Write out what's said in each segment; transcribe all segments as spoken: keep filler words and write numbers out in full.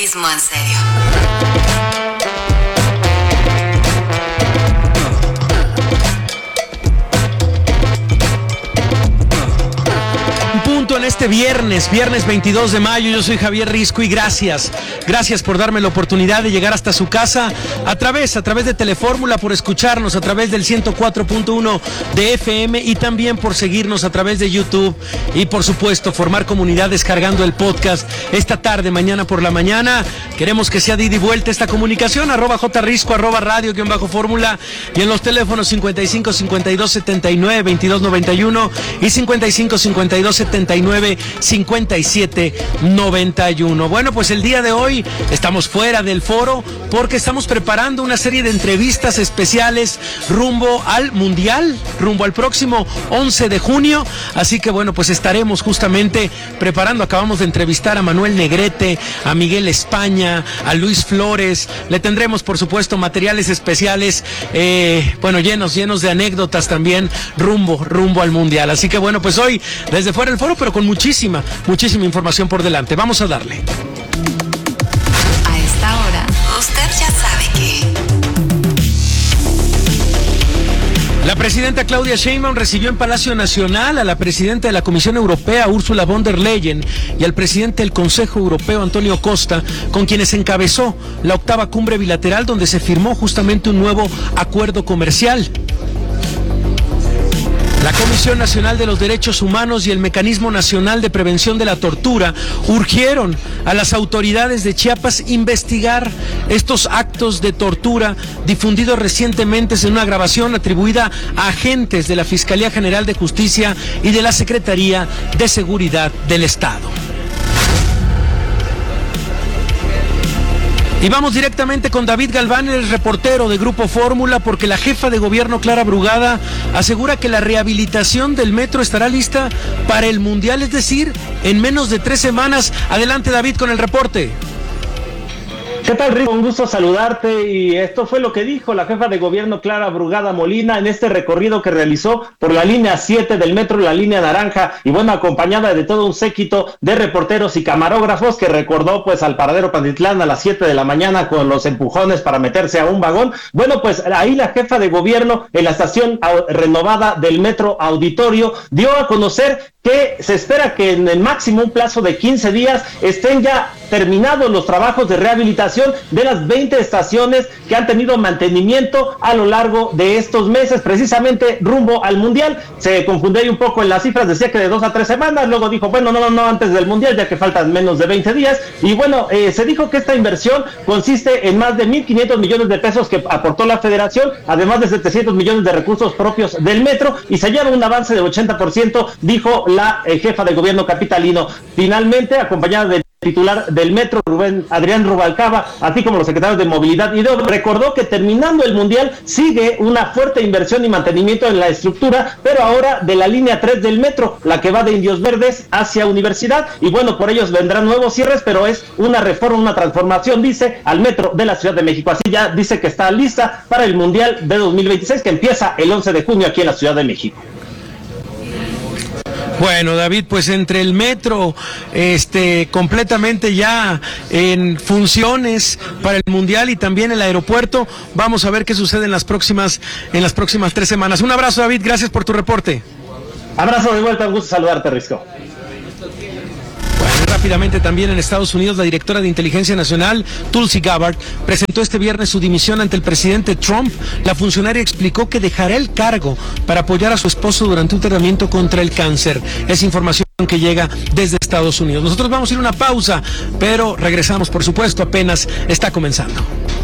Periodismo en serio. En este viernes, viernes veintidós de mayo, yo soy Javier Risco y gracias, gracias por darme la oportunidad de llegar hasta su casa a través, a través de Telefórmula, por escucharnos a través del ciento cuatro punto uno de F M y también por seguirnos a través de YouTube y por supuesto formar comunidad descargando el podcast esta tarde, mañana por la mañana. Queremos que sea de ida y vuelta esta comunicación, arroba jrisco, arroba radio, guión bajo fórmula y en los teléfonos cincuenta y cinco, cincuenta y dos, setenta y nueve, veintidós noventa y uno y cincuenta y cinco, cincuenta y dos, setenta y nueve, cincuenta y siete, noventa y uno. Bueno, pues el día de hoy estamos fuera del foro porque estamos preparando una serie de entrevistas especiales rumbo al Mundial, rumbo al próximo once de junio, así que bueno, pues estaremos justamente preparando, acabamos de entrevistar a Manuel Negrete, a Miguel España, a Luis Flores, le tendremos por supuesto materiales especiales, eh, bueno, llenos, llenos de anécdotas también rumbo, rumbo al Mundial, así que bueno, pues hoy desde fuera del foro, pero con muchísima, muchísima información por delante. Vamos a darle. A esta hora, usted ya sabe que... La presidenta Claudia Sheinbaum recibió en Palacio Nacional a la presidenta de la Comisión Europea, Ursula von der Leyen, y al presidente del Consejo Europeo, Antonio Costa, con quienes encabezó la octava cumbre bilateral donde se firmó justamente un nuevo acuerdo comercial. La Comisión Nacional de los Derechos Humanos y el Mecanismo Nacional de Prevención de la Tortura urgieron a las autoridades de Chiapas investigar estos actos de tortura difundidos recientemente en una grabación atribuida a agentes de la Fiscalía General de Justicia y de la Secretaría de Seguridad del Estado. Y vamos directamente con David Galván, el reportero de Grupo Fórmula, porque la jefa de gobierno, Clara Brugada, asegura que la rehabilitación del metro estará lista para el Mundial, es decir, en menos de tres semanas. Adelante, David, con el reporte. ¿Qué tal, Rico? Un gusto saludarte, y esto fue lo que dijo la jefa de gobierno Clara Brugada Molina en este recorrido que realizó por la línea siete del metro, la línea naranja, y bueno, acompañada de todo un séquito de reporteros y camarógrafos que recordó pues al paradero Pantitlán a las siete de la mañana con los empujones para meterse a un vagón. Bueno, pues ahí la jefa de gobierno en la estación renovada del metro Auditorio dio a conocer que se espera que en el máximo un plazo de quince días estén ya terminados los trabajos de rehabilitación de las veinte estaciones que han tenido mantenimiento a lo largo de estos meses, precisamente rumbo al Mundial. Se confundió ahí un poco en las cifras, decía que de dos a tres semanas, luego dijo, bueno, no, no, no, antes del Mundial, ya que faltan menos de veinte días, y bueno, eh, se dijo que esta inversión consiste en más de mil quinientos millones de pesos que aportó la federación, además de setecientos millones de recursos propios del metro, y se lleva un avance de ochenta por ciento, dijo la eh, jefa de gobierno capitalino. Finalmente, acompañada del titular del metro, Rubén Adrián Rubalcaba, así como los secretarios de Movilidad y de Obras, recordó que terminando el Mundial sigue una fuerte inversión y mantenimiento en la estructura, pero ahora de la línea tres del metro, la que va de Indios Verdes hacia Universidad, y bueno, por ellos vendrán nuevos cierres, pero es una reforma, una transformación, dice, al metro de la Ciudad de México. Así ya dice que está lista para el Mundial de dos mil veintiséis, que empieza el once de junio aquí en la Ciudad de México. Bueno, David, pues entre el metro, este, completamente ya en funciones para el Mundial y también el aeropuerto, vamos a ver qué sucede en las próximas, en las próximas tres semanas. Un abrazo, David, gracias por tu reporte. Abrazo de vuelta, un gusto saludarte, Risco. Bueno, rápidamente también en Estados Unidos, la directora de Inteligencia Nacional, Tulsi Gabbard, presentó este viernes su dimisión ante el presidente Trump. La funcionaria explicó que dejará el cargo para apoyar a su esposo durante un tratamiento contra el cáncer. Es información que llega desde Estados Unidos. Nosotros vamos a ir a una pausa, pero regresamos, por supuesto, apenas está comenzando.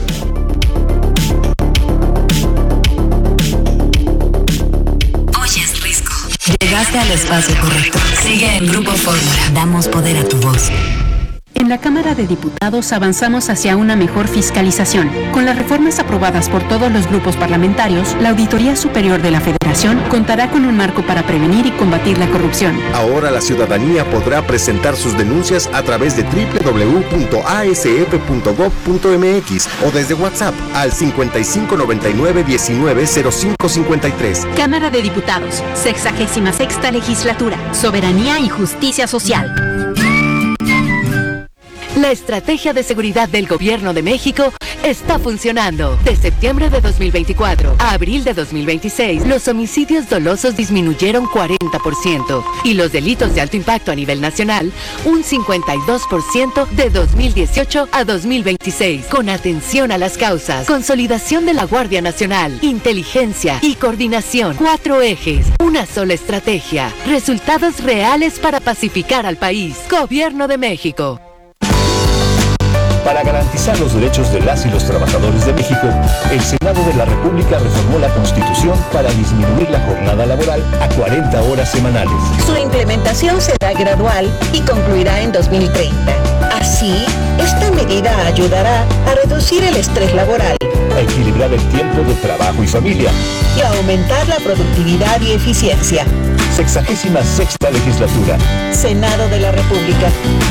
Llegaste al espacio correcto. Sigue en Grupo Fórmula. Damos poder a tu voz. En la Cámara de Diputados avanzamos hacia una mejor fiscalización. Con las reformas aprobadas por todos los grupos parlamentarios, la Auditoría Superior de la Federación contará con un marco para prevenir y combatir la corrupción. Ahora la ciudadanía podrá presentar sus denuncias a través de doble u doble u doble u punto a s f punto gov punto m x o desde WhatsApp al cincuenta y cinco noventa y nueve diecinueve cero cinco cincuenta y tres. Cámara de Diputados, sexagésima sexta legislatura, soberanía y justicia social. La estrategia de seguridad del Gobierno de México está funcionando. De septiembre de dos mil veinticuatro a abril de dos mil veintiséis, los homicidios dolosos disminuyeron cuarenta por ciento y los delitos de alto impacto a nivel nacional un cincuenta y dos por ciento de dos mil dieciocho a dos mil veintiséis. Con atención a las causas, consolidación de la Guardia Nacional, inteligencia y coordinación. Cuatro ejes, una sola estrategia. Resultados reales para pacificar al país. Gobierno de México. Para garantizar los derechos de las y los trabajadores de México, el Senado de la República reformó la Constitución para disminuir la jornada laboral a cuarenta horas semanales. Su implementación será gradual y concluirá en dos mil treinta. Así, esta medida ayudará a reducir el estrés laboral, a equilibrar el tiempo de trabajo y familia y a aumentar la productividad y eficiencia. Sexagésima sexta legislatura. Senado de la República.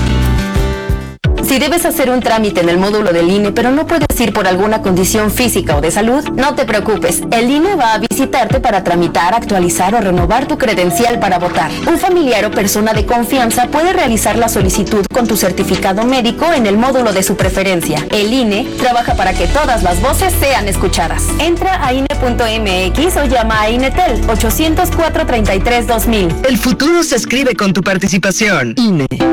Si debes hacer un trámite en el módulo del I N E, pero no puedes ir por alguna condición física o de salud, no te preocupes. El I N E va a visitarte para tramitar, actualizar o renovar tu credencial para votar. Un familiar o persona de confianza puede realizar la solicitud con tu certificado médico en el módulo de su preferencia. El I N E trabaja para que todas las voces sean escuchadas. Entra a I N E punto M X o llama a INETEL ochocientos cuatro treinta y tres dos mil. El futuro se escribe con tu participación. I N E.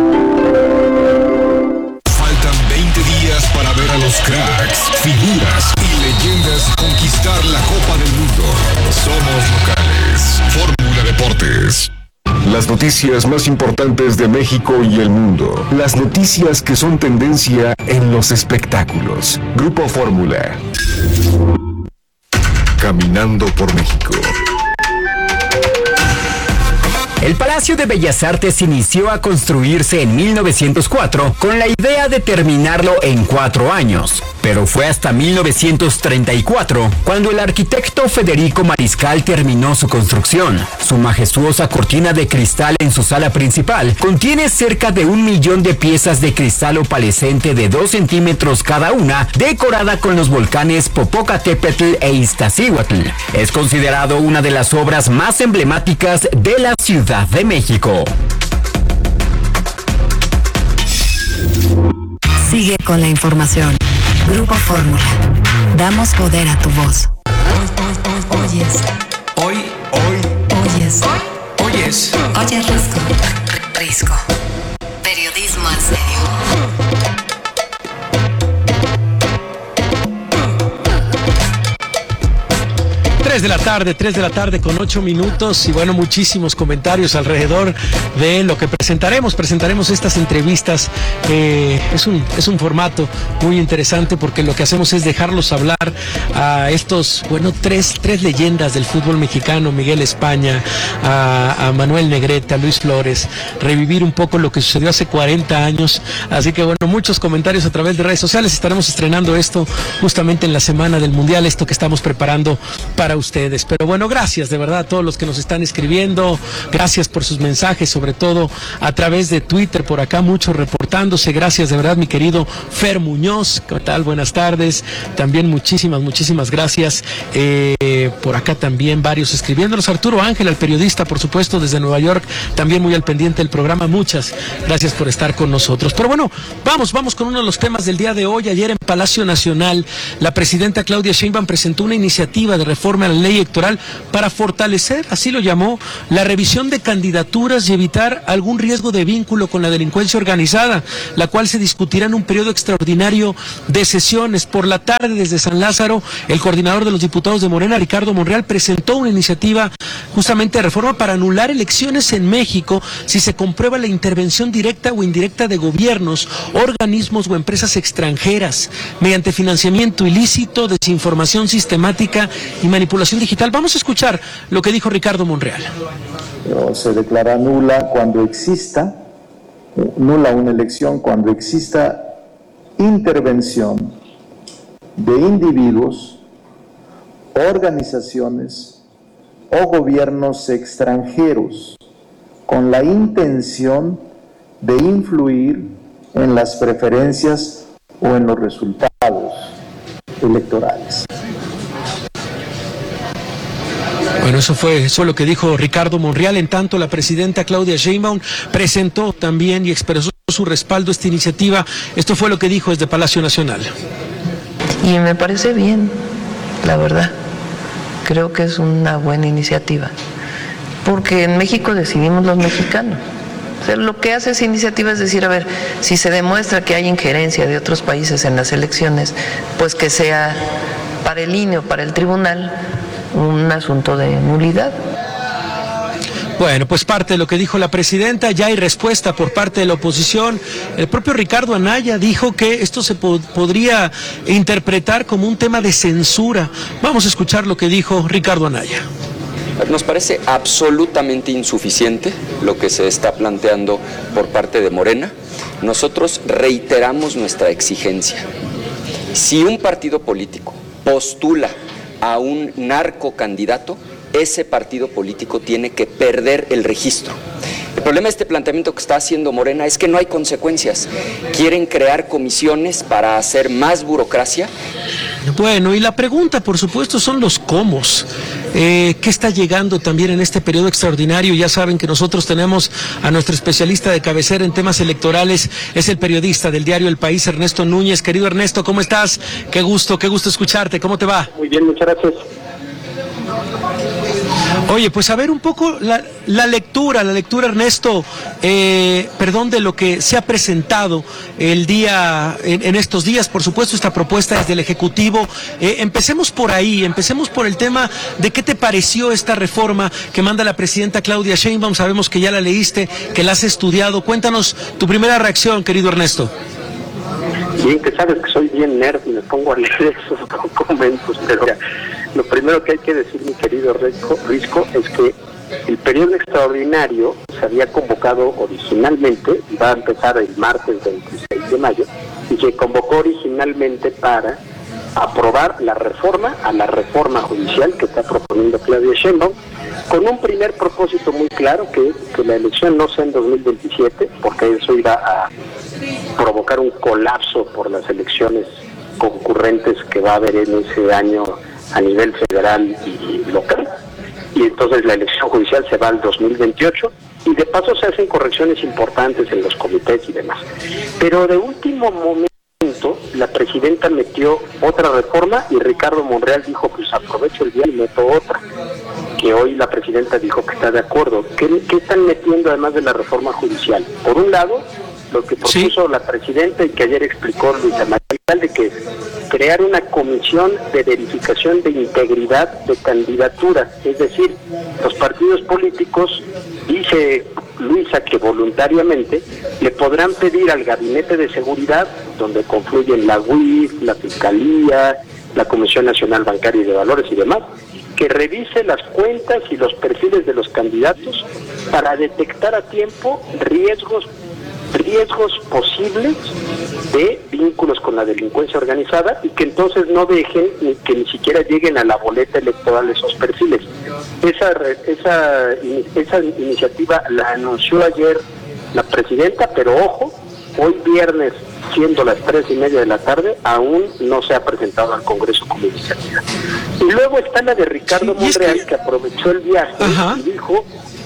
Para ver a los cracks, figuras y leyendas conquistar la Copa del Mundo. Somos locales. Fórmula Deportes. Las noticias más importantes de México y el mundo. Las noticias que son tendencia en los espectáculos. Grupo Fórmula. Caminando por México. El Palacio de Bellas Artes inició a construirse en mil novecientos cuatro con la idea de terminarlo en cuatro años. Pero fue hasta mil novecientos treinta y cuatro cuando el arquitecto Federico Mariscal terminó su construcción. Su majestuosa cortina de cristal en su sala principal contiene cerca de un millón de piezas de cristal opalescente de dos centímetros cada una, decorada con los volcanes Popocatépetl e Iztaccíhuatl. Es considerado una de las obras más emblemáticas de la Ciudad de México. Sigue con la información. Grupo Fórmula. Damos poder a tu voz. Oyes. Hoy, hoy. Oyes. Oyes. Oyes Risco. Risco. Periodismo al serio. tres de la tarde, tres de la tarde con ocho minutos y bueno, muchísimos comentarios alrededor de lo que presentaremos. Presentaremos estas entrevistas. Eh, es un, es un formato muy interesante porque lo que hacemos es dejarlos hablar a estos, bueno, tres, tres leyendas del fútbol mexicano, Miguel España, a, a Manuel Negrete, a Luis Flores, revivir un poco lo que sucedió hace cuarenta años. Así que bueno, muchos comentarios a través de redes sociales. Estaremos estrenando esto justamente en la semana del Mundial, esto que estamos preparando para ustedes. Pero bueno, gracias de verdad a todos los que nos están escribiendo, gracias por sus mensajes, sobre todo a través de Twitter, por acá muchos reportándose. Gracias de verdad, mi querido Fer Muñoz, ¿qué tal? Buenas tardes. También muchísimas, muchísimas gracias. Eh, por acá también varios escribiéndonos. Arturo Ángel, el periodista, por supuesto, desde Nueva York, también muy al pendiente del programa. Muchas gracias por estar con nosotros. Pero bueno, vamos, vamos con uno de los temas del día de hoy. Ayer en Palacio Nacional, la presidenta Claudia Sheinbaum presentó una iniciativa de reforma a la ley electoral para fortalecer, así lo llamó, la revisión de candidaturas y evitar algún riesgo de vínculo con la delincuencia organizada, la cual se discutirá en un periodo extraordinario de sesiones. Por la tarde, desde San Lázaro, el coordinador de los diputados de Morena, Ricardo Monreal, presentó una iniciativa justamente de reforma para anular elecciones en México si se comprueba la intervención directa o indirecta de gobiernos, organismos o empresas extranjeras mediante financiamiento ilícito, desinformación sistemática y manipulación digital. Vamos a escuchar lo que dijo Ricardo Monreal. Se declara nula cuando exista, nula una elección cuando exista intervención de individuos, organizaciones o gobiernos extranjeros con la intención de influir en las preferencias o en los resultados electorales. Bueno, eso fue, eso lo que dijo Ricardo Monreal. En tanto, la presidenta Claudia Sheinbaum presentó también y expresó su respaldo a esta iniciativa. Esto fue lo que dijo desde Palacio Nacional. Y me parece bien, la verdad. Creo que es una buena iniciativa. Porque en México decidimos los mexicanos. O sea, lo que hace esa iniciativa es decir, a ver, si se demuestra que hay injerencia de otros países en las elecciones, pues que sea para el I N E o para el tribunal un asunto de nulidad. Bueno, pues parte de lo que dijo la presidenta, ya hay respuesta por parte de la oposición. El propio Ricardo Anaya dijo que esto se po- podría interpretar como un tema de censura. Vamos a escuchar lo que dijo Ricardo Anaya. Nos parece absolutamente insuficiente lo que se está planteando por parte de Morena. Nosotros reiteramos nuestra exigencia. Si un partido político postula a un narcocandidato, ese partido político tiene que perder el registro. El problema de este planteamiento que está haciendo Morena es que no hay consecuencias. Quieren crear comisiones para hacer más burocracia. Bueno, y la pregunta, por supuesto, son los cómo. Eh, ¿Qué está llegando también en este periodo extraordinario? Ya saben que nosotros tenemos a nuestro especialista de cabecera en temas electorales, es el periodista del diario El País, Ernesto Núñez. Querido Ernesto, ¿cómo estás? Qué gusto, qué gusto escucharte. ¿Cómo te va? Muy bien, muchas gracias. Oye, pues a ver un poco la, la lectura, la lectura, Ernesto, eh, perdón, de lo que se ha presentado el día, en, en estos días, por supuesto, esta propuesta es del Ejecutivo. Eh, empecemos por ahí, empecemos por el tema de qué te pareció esta reforma que manda la presidenta Claudia Sheinbaum. Sabemos que ya la leíste, que la has estudiado. Cuéntanos tu primera reacción, querido Ernesto. Bien, que sabes que soy bien nerd y me pongo a leer esos documentos, pero lo primero que hay que decir, mi querido Risco, Risco, es que el periodo extraordinario se había convocado originalmente, va a empezar el martes veintiséis de mayo, y se convocó originalmente para aprobar la reforma a la reforma judicial que está proponiendo Claudia Sheinbaum, con un primer propósito muy claro, que es que la elección no sea en dos mil veintisiete, porque eso iba a provocar un colapso por las elecciones concurrentes que va a haber en ese año a nivel federal y local, y entonces la elección judicial se va al dos mil veintiocho, y de paso se hacen correcciones importantes en los comités y demás. Pero de último momento la presidenta metió otra reforma y Ricardo Monreal dijo, pues aprovecho el día y meto otra, que hoy la presidenta dijo que está de acuerdo. ¿Qué, qué están metiendo además de la reforma judicial? Por un lado, lo que propuso sí. la presidenta y que ayer explicó Luisa María, de que crear una comisión de verificación de integridad de candidatura, es decir, los partidos políticos, dice Luisa, que voluntariamente le podrán pedir al Gabinete de Seguridad, donde confluyen la U I F, la Fiscalía, la Comisión Nacional Bancaria y de Valores y demás, que revise las cuentas y los perfiles de los candidatos para detectar a tiempo riesgos riesgos posibles de vínculos con la delincuencia organizada, y que entonces no dejen ni que ni siquiera lleguen a la boleta electoral esos perfiles. Esa esa esa iniciativa la anunció ayer la presidenta, pero ojo, hoy viernes, siendo las tres y media de la tarde, aún no se ha presentado al Congreso como iniciativa. Y luego está la de Ricardo sí, Monreal, que... que aprovechó el viaje Ajá. y dijo,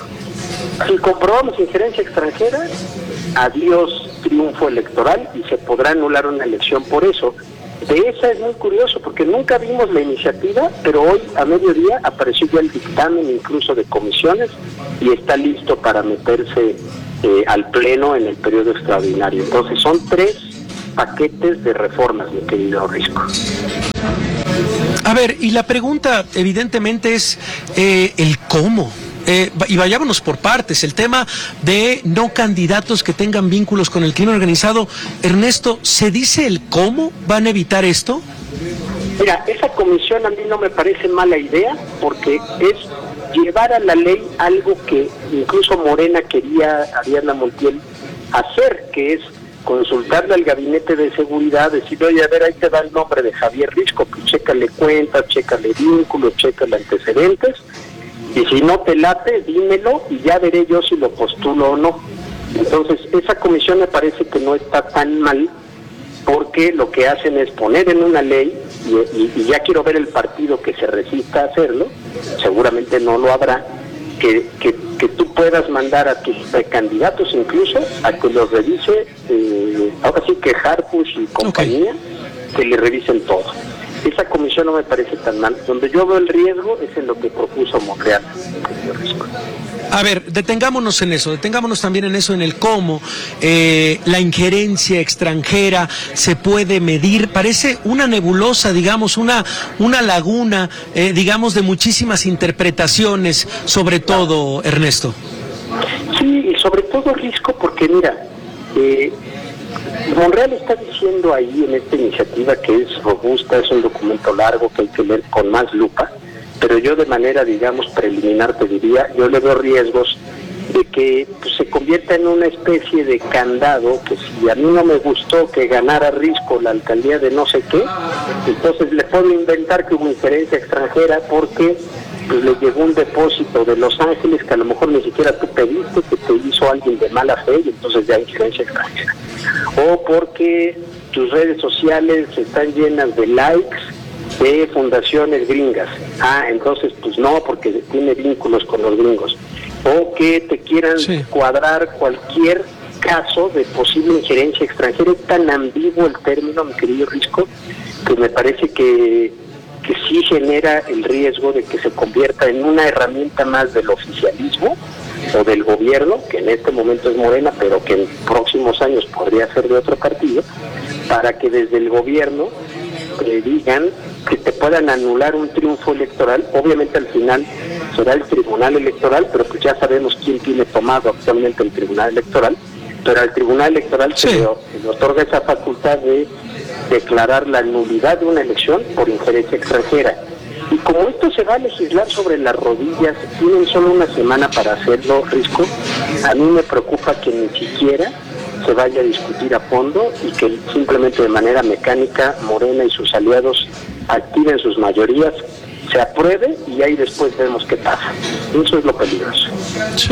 si comprobamos injerencia extranjera, adiós triunfo electoral y se podrá anular una elección por eso. De esa es muy curioso, porque nunca vimos la iniciativa, pero hoy a mediodía apareció ya el dictamen incluso de comisiones y está listo para meterse eh, al pleno en el periodo extraordinario. Entonces son tres paquetes de reformas, mi querido Risco. A ver, y la pregunta evidentemente es eh, el cómo. Eh, y vayámonos por partes, el tema de no candidatos que tengan vínculos con el crimen organizado. Ernesto, ¿se dice el cómo van a evitar esto? Mira, esa comisión a mí no me parece mala idea, porque es llevar a la ley algo que incluso Morena quería, Ariadna Montiel, hacer, que es consultarle al Gabinete de Seguridad, decirle, oye, a ver, ahí te da el nombre de Javier Risco, pues chécale cuentas, chécale vínculos, chécale antecedentes, y si no te late, dímelo y ya veré yo si lo postulo o no. Entonces, esa comisión me parece que no está tan mal, porque lo que hacen es poner en una ley y, y, y ya quiero ver el partido que se resista a hacerlo, seguramente no lo habrá, que, que, que tú puedas mandar a tus precandidatos incluso a que los revise, eh, ahora sí que Harfuch y compañía, okay, que le revisen todo. Esa comisión no me parece tan mal. Donde yo veo el riesgo es en lo que propuso Monreal. A ver, detengámonos en eso, detengámonos también en eso, en el cómo eh, la injerencia extranjera se puede medir. Parece una nebulosa, digamos, una, una laguna, eh, digamos, de muchísimas interpretaciones, sobre todo, Ernesto. Sí, y sobre todo Risco, porque mira, eh, Monreal está diciendo ahí en esta iniciativa que es robusta, es un documento largo que hay que leer con más lupa, pero yo de manera, digamos, preliminar te diría, yo le veo riesgos de que pues, se convierta en una especie de candado, que si a mí no me gustó que ganara Risco la alcaldía de no sé qué, entonces le puedo inventar que hubo injerencia extranjera porque pues, le llegó un depósito de Los Ángeles que a lo mejor ni siquiera tú pediste, que te hizo alguien de mala fe y entonces ya hay injerencia extranjera. O porque tus redes sociales están llenas de likes de fundaciones gringas. Ah, entonces pues no, porque tiene vínculos con los gringos. O que te quieran sí. cuadrar cualquier caso de posible injerencia extranjera. Es tan ambiguo el término, mi querido Risco, que me parece que, que sí genera el riesgo de que se convierta en una herramienta más del oficialismo o del gobierno, que en este momento es Morena, pero que en próximos años podría ser de otro partido, para que desde el gobierno eh, digan que te puedan anular un triunfo electoral. Obviamente al final será el Tribunal Electoral, pero pues ya sabemos quién tiene tomado actualmente el Tribunal Electoral, pero al Tribunal Electoral sí. se, le, se le otorga esa facultad de declarar la nulidad de una elección por injerencia extranjera. Y como esto se va a legislar sobre las rodillas, tienen solo una semana para hacerlo, Risco, a mí me preocupa que ni siquiera se vaya a discutir a fondo y que simplemente de manera mecánica Morena y sus aliados activen sus mayorías, se apruebe y ahí después vemos qué pasa. Eso es lo peligroso. Sí.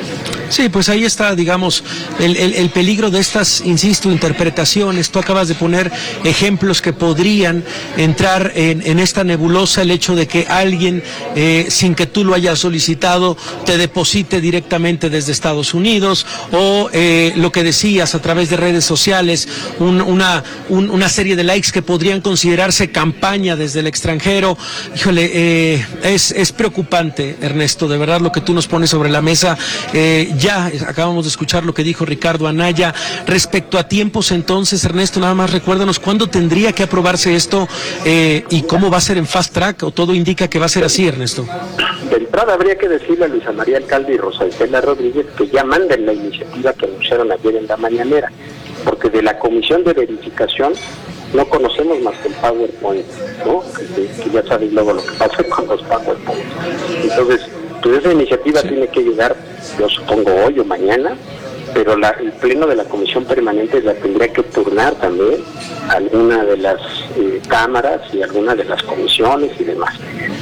Sí, pues ahí está, digamos, el, el, el peligro de estas, insisto, interpretaciones. Tú acabas de poner ejemplos que podrían entrar en, en esta nebulosa, el hecho de que alguien, eh, sin que tú lo hayas solicitado, te deposite directamente desde Estados Unidos, o eh, lo que decías a través de redes sociales, un, una, un, una serie de likes que podrían considerarse campaña desde el extranjero. Híjole, eh, es, es preocupante, Ernesto, de verdad lo que tú nos pones sobre la mesa. Eh, Ya acabamos de escuchar lo que dijo Ricardo Anaya. Respecto a tiempos, entonces, Ernesto, nada más recuérdanos cuándo tendría que aprobarse esto eh, y cómo va a ser en fast track, o todo indica que va a ser así, Ernesto. De entrada habría que decirle a Luisa María Alcalde y Rosa Isela Rodríguez que ya manden la iniciativa que anunciaron ayer en la mañanera, porque de la comisión de verificación no conocemos más que el PowerPoint, ¿no? Que, que ya sabéis luego lo que pasa con los PowerPoint. Entonces, pues esa iniciativa sí. tiene que llegar, yo supongo hoy o mañana, pero la, el pleno de la comisión permanente la tendría que turnar también a alguna de las eh, cámaras y alguna de las comisiones y demás.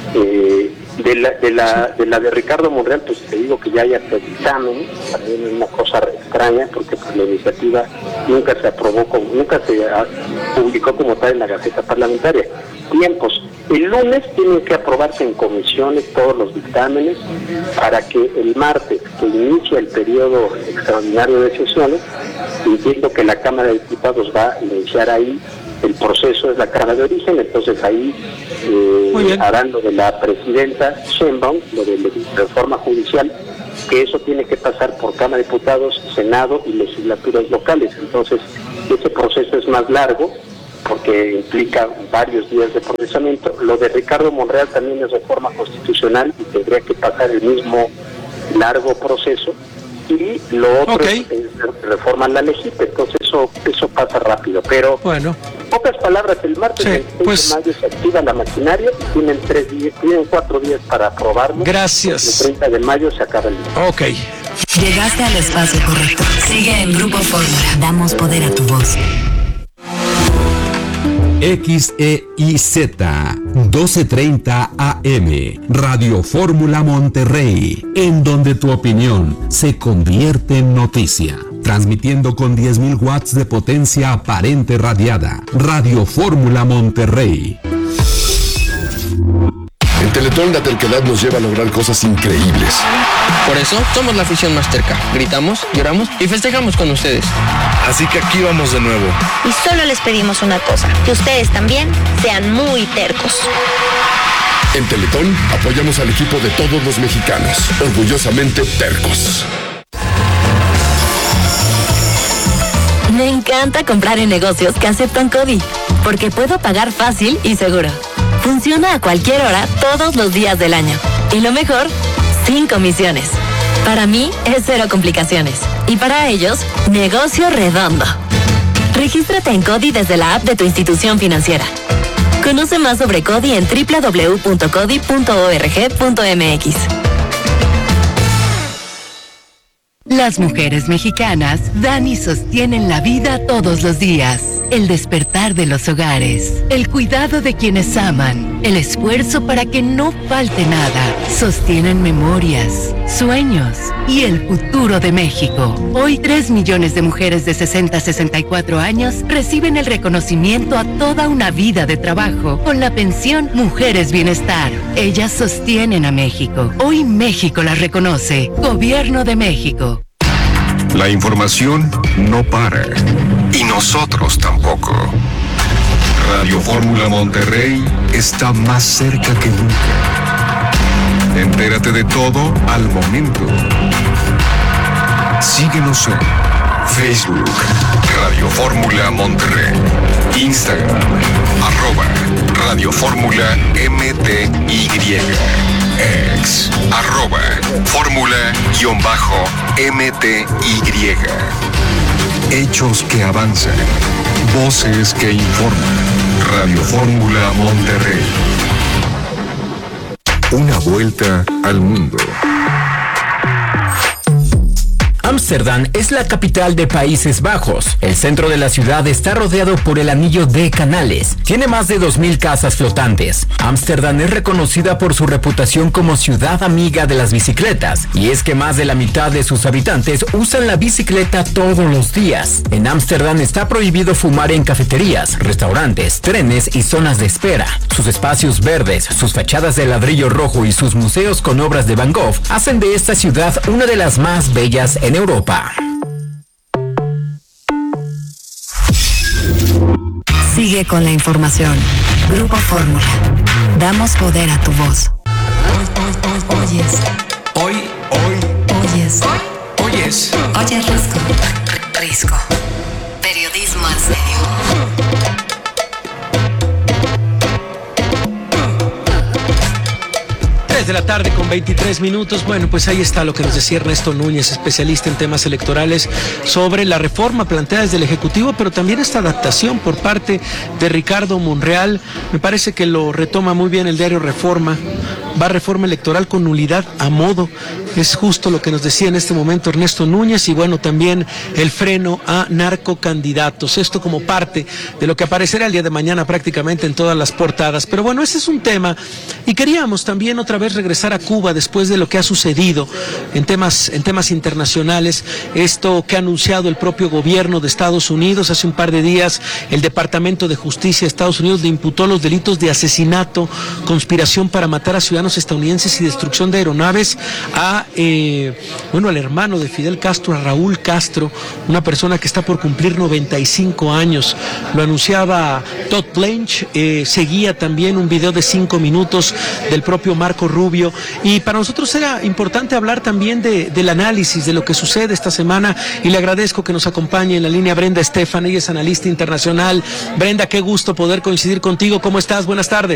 Eh, de la de la de la de Ricardo Monreal, pues te digo que ya hay hasta dictamen, también es una cosa extraña porque pues, la iniciativa nunca se aprobó, como, nunca se a, publicó como tal en la Gaceta Parlamentaria. Tiempos. El lunes tienen que aprobarse en comisiones todos los dictámenes para que el martes, que inicia el periodo extraordinario de sesiones, entiendo que la Cámara de Diputados va a iniciar ahí el proceso, es la Cámara de Origen, entonces ahí eh, harán lo de la presidenta Sheinbaum, lo de la reforma judicial, que eso tiene que pasar por Cámara de Diputados, Senado y legislaturas locales. Entonces, ese proceso es más largo, porque implica varios días de procesamiento. Lo de Ricardo Monreal también es reforma constitucional y tendría que pasar el mismo largo proceso. Y lo otro okay. es, es reforma en la legítima, entonces eso eso pasa rápido. Pero, bueno, en pocas palabras, el martes sí, veintiséis pues, de mayo se activa la maquinaria y tienen tres días, tienen cuatro días para aprobarlo. Gracias. El treinta de mayo se acaba el día. Ok. Llegaste al espacio correcto. Sigue en Grupo Fórmula. Damos poder a tu voz. X E I Z doce treinta A M Radio Fórmula Monterrey, en donde tu opinión se convierte en noticia. Transmitiendo con diez mil watts de potencia aparente radiada. Radio Fórmula Monterrey. En Teletón la terquedad nos lleva a lograr cosas increíbles. Por eso somos la afición más terca. Gritamos, lloramos y festejamos con ustedes. Así que aquí vamos de nuevo. Y solo les pedimos una cosa, que ustedes también sean muy tercos. En Teletón apoyamos al equipo de todos los mexicanos, orgullosamente tercos. Me encanta comprar en negocios que aceptan CODI, porque puedo pagar fácil y seguro. Funciona a cualquier hora, todos los días del año. Y lo mejor, sin comisiones. Para mí es cero complicaciones. Y para ellos, negocio redondo. Regístrate en CODI desde la app de tu institución financiera. Conoce más sobre CODI en doble u doble u doble u punto codi punto org punto m x. Las mujeres mexicanas dan y sostienen la vida todos los días. El despertar de los hogares, el cuidado de quienes aman, el esfuerzo para que no falte nada. Sostienen memorias, sueños y el futuro de México. Hoy tres millones de mujeres de sesenta a sesenta y cuatro años reciben el reconocimiento a toda una vida de trabajo con la pensión Mujeres Bienestar. Ellas sostienen a México. Hoy México las reconoce. Gobierno de México. La información no para. Y nosotros tampoco. Radio Fórmula Monterrey está más cerca que nunca. Entérate de todo al momento. Síguenos en Facebook, Radio Fórmula Monterrey. Instagram, arroba Radio Fórmula M T Y. Ex, arroba Fórmula-M T Y. Hechos que avanzan, voces que informan. Radio Fórmula Monterrey. Una vuelta al mundo. Ámsterdam es la capital de Países Bajos. El centro de la ciudad está rodeado por el anillo de canales. Tiene más de dos mil casas flotantes. Ámsterdam es reconocida por su reputación como ciudad amiga de las bicicletas. Y es que más de la mitad de sus habitantes usan la bicicleta todos los días. En Ámsterdam está prohibido fumar en cafeterías, restaurantes, trenes y zonas de espera. Sus espacios verdes, sus fachadas de ladrillo rojo y sus museos con obras de Van Gogh hacen de esta ciudad una de las más bellas en Europa. Sigue con la información. Grupo Fórmula. Damos poder a tu voz. Oyes. Hoy, hoy. Oyes. Oyes. Oyes Risco. Risco. Periodismo al serio. De la tarde con veintitrés minutos. Bueno, pues ahí está lo que nos decía Ernesto Núñez, especialista en temas electorales, sobre la reforma planteada desde el Ejecutivo, pero también esta adaptación por parte de Ricardo Monreal. Me parece que lo retoma muy bien el diario Reforma. Va reforma electoral con nulidad a modo. Es justo lo que nos decía en este momento Ernesto Núñez, y bueno, también el freno a narcocandidatos. Esto como parte de lo que aparecerá el día de mañana prácticamente en todas las portadas. Pero bueno, ese es un tema, y queríamos también otra vez regresar a Cuba después de lo que ha sucedido en temas, en temas internacionales. Esto que ha anunciado el propio gobierno de Estados Unidos. Hace un par de días el Departamento de Justicia de Estados Unidos le imputó los delitos de asesinato, conspiración para matar a ciudadanos estadounidenses y destrucción de aeronaves a eh, bueno, al hermano de Fidel Castro, a Raúl Castro, una persona que está por cumplir noventa y cinco años. Lo anunciaba Todd Blanche. Eh, seguía también un video de cinco minutos del propio Marco Rubio, y para nosotros era importante hablar también de, del análisis de lo que sucede esta semana, y le agradezco que nos acompañe en la línea Brenda Estefan. Ella es analista internacional. Brenda, qué gusto poder coincidir contigo. ¿Cómo estás? Buenas tardes.